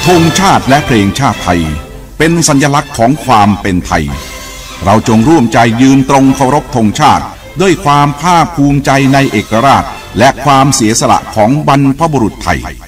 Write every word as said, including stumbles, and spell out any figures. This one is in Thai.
ธงชาติและเพลงชาติไทยเป็นสัญลักษณ์ของความเป็นไทยเราจงร่วมใจยืนตรงเคารพธงชาติด้วยความภาคภูมิใจในเอกราชและความเสียสละของบรรพบุรุษไทย